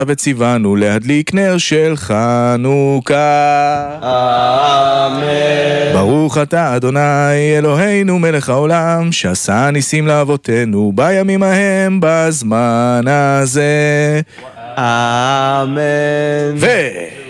וציוונו להדליק נר של חנוכה. אמן. ברוך אתה אדוני אלוהינו מלך העולם, שעשה ניסים לאבותינו בימים ההם בזמן הזה. אמן.